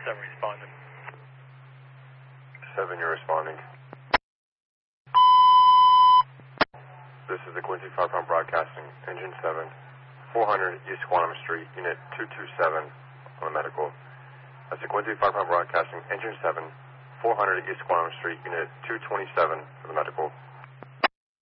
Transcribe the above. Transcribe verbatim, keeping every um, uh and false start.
seven responding. seven, you're responding. This is the Quincy Firepound Broadcasting, Engine seven, four hundred East Quantum Street, Unit two two seven on the medical. That's the Quincy Firepound Broadcasting, Engine seven, four hundred East Quantum Street, Unit two twenty-seven for the medical.